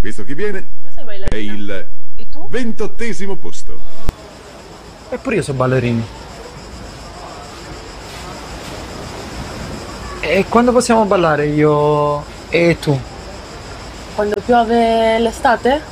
Visto chi viene, Sei è ballerina. il E tu? 28° posto. Eppure io so ballerini. E quando possiamo ballare io e tu? Quando piove l'estate?